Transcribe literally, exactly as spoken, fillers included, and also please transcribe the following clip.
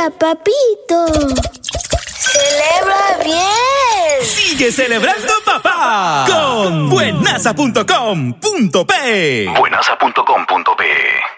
Celebra, papito. Celebra bien. Sigue celebrando, papá, con buenaza punto com punto pe. buenaza punto com punto pe